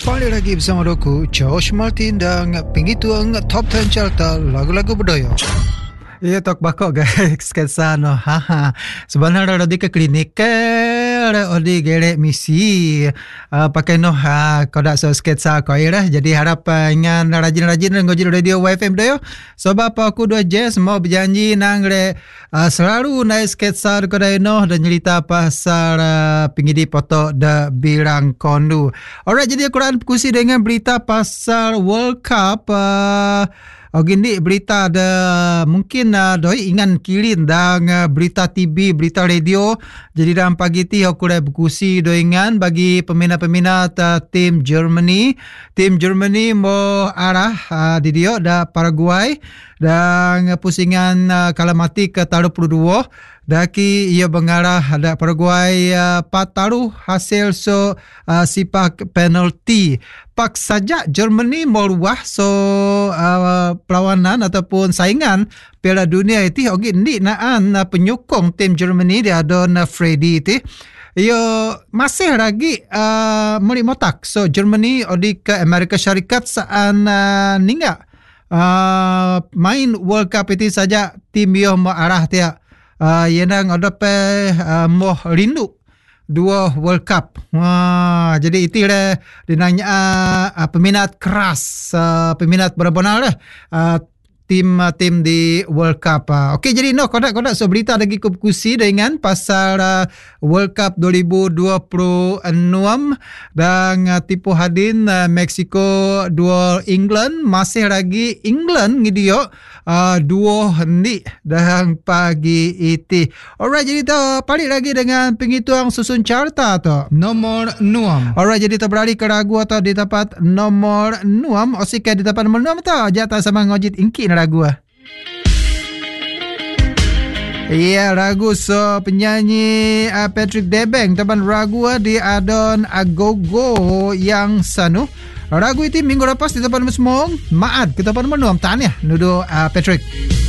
Balik lagi bersama aku, Josh Martin dan pengituang Top 10 Carta lagu-lagu budaya. Ya, tok bakok guys, kesana. Sebenarnya ada di klinik di gerek misi pakai kodak so sketsa kau ira. Jadi harap dengan rajin-rajin ngojil radio YFM dah yo. Sebab aku dua jazz mau berjanji nang selalu naik sketsa kau dah dan cerita pasal pengidi foto da birang kondu. Alright, jadi aku akan berkusi dengan berita pasal World Cup. Gini berita ada mungkin doi ingan kilin dan berita TV, berita radio. Jadi dalam pagi ti aku dah berkusi doi ingan bagi peminat-peminat tim Germany. Tim Germany mau arah di dia da Paraguay dan pusingan kalah mati ke taruh 22. Daki ia mengarah ada Paraguay pataruh hasil sipak penalti. Pak saja Germany meluah perlawanan ataupun saingan Piala Dunia itu ogi ni naan penyokong tim Germany dia Don Freddy itu. Ia masih lagi melimotak. So Germany odi ke Amerika Syarikat saan ningga main World Cup itu saja tim ia mengarah dia. Yang ada mau rindu dua World Cup. Jadi itu lah dinanya peminat keras, peminat benar-benar lah tim di World Cup. Okey, jadi kodak so berita lagi kusi dengan pasal World Cup 2026 dan tipu hadin Mexico dua England masih lagi England gitu dua hendi dalam pagi itu. Alright, jadi tu balik lagi dengan penghitung susun carta tu nomor 6. Alright, jadi tu beralih ke lagu atau di tempat nomor 6. Osika di tempat nomor 6 tu jatuh sama ngojit ingki lagu. Iya, lagu so penyanyi Patrick Debeng teman lagu di Adon Agogo yang sanu. Lagu itu minggu lepas di tempat semong maat kita tempat nomor 6 tanya nudo Patrick.